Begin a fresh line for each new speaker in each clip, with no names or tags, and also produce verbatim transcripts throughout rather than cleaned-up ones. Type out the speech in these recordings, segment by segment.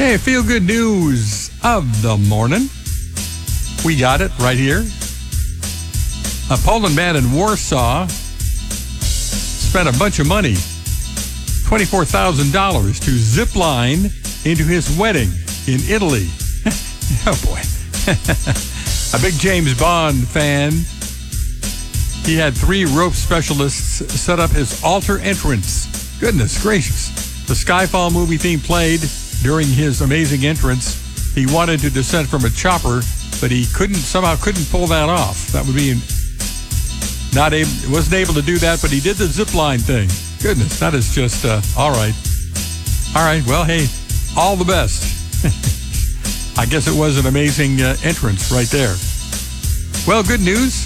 Hey, feel good news of the morning. We got it right here. A Poland man in Warsaw spent a bunch of money, twenty-four thousand dollars, to zip line into his wedding in Italy. Oh, boy. A big James Bond fan. He had three rope specialists set up his altar entrance. Goodness gracious. The Skyfall movie theme played during his amazing entrance. He wanted to descend from a chopper, but he couldn't, somehow couldn't pull that off. That would be not able, wasn't able to do that, but he did the zip line thing. Goodness, that is just, uh, all right. All right, well, hey, all the best. I guess it was an amazing uh, entrance right there. Well, good news.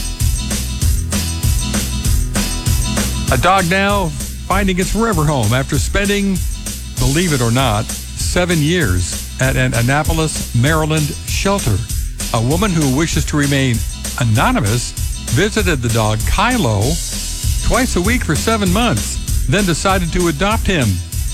A dog now finding its forever home after spending, believe it or not, seven years at an Annapolis, Maryland shelter. A woman who wishes to remain anonymous visited the dog Kylo twice a week for seven months, then decided to adopt him.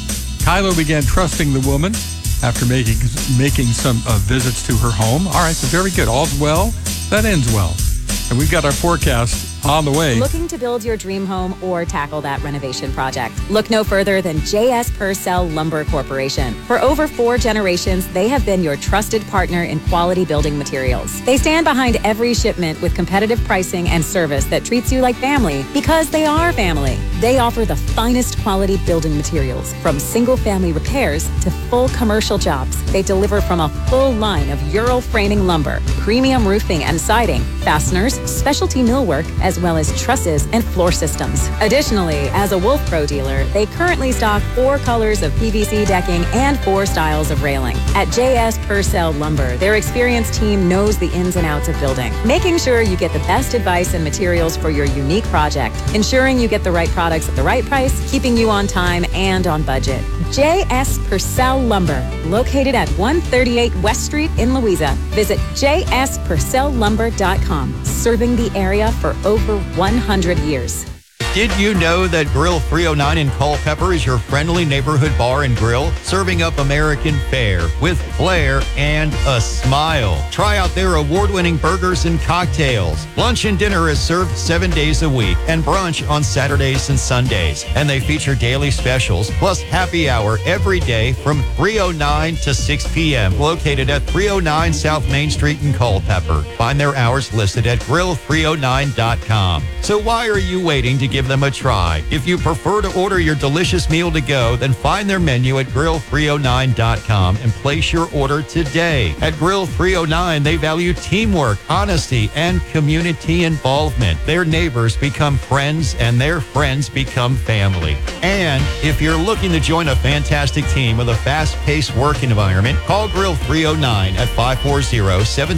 Kylo began trusting the woman after making making some uh, visits to her home. All right, so very good. All's well, that ends well. And we've got our forecast on the way.
Looking to build your dream home or tackle that renovation project? Look no further than J S Purcell Lumber Corporation. For over four generations, they have been your trusted partner in quality building materials. They stand behind every shipment with competitive pricing and service that treats you like family because they are family. They offer the finest quality building materials, from single-family repairs to full commercial jobs. They deliver from a full line of Ural framing lumber, premium roofing and siding, fasteners, specialty millwork, as well as trusses and floor systems. Additionally, as a Wolf Pro dealer, they currently stock four colors of P V C decking and four styles of railing. At J S Purcell Lumber, their experienced team knows the ins and outs of building, making sure you get the best advice and materials for your unique project, ensuring you get the right products at the right price, keeping you on time and on budget. J S Purcell Lumber, located at one thirty-eight West Street in Louisa. Visit j s purcell lumber dot com, serving the area for over one hundred years.
Did you know that Grill three oh nine in Culpeper is your friendly neighborhood bar and grill, serving up American fare with flair and a smile? Try out their award-winning burgers and cocktails. Lunch and dinner is served seven days a week and brunch on Saturdays and Sundays. And they feature daily specials plus happy hour every day from three oh nine to six p.m. located at three oh nine South Main Street in Culpeper. Find their hours listed at grill three oh nine dot com. So why are you waiting to give them a try? If you prefer to order your delicious meal to go, then find their menu at grill three oh nine dot com and place your order today. At Grill three oh nine, they value teamwork, honesty, and community involvement. Their neighbors become friends, and their friends become family. And if you're looking to join a fantastic team with a fast-paced work environment, call Grill three oh nine at five four zero, seven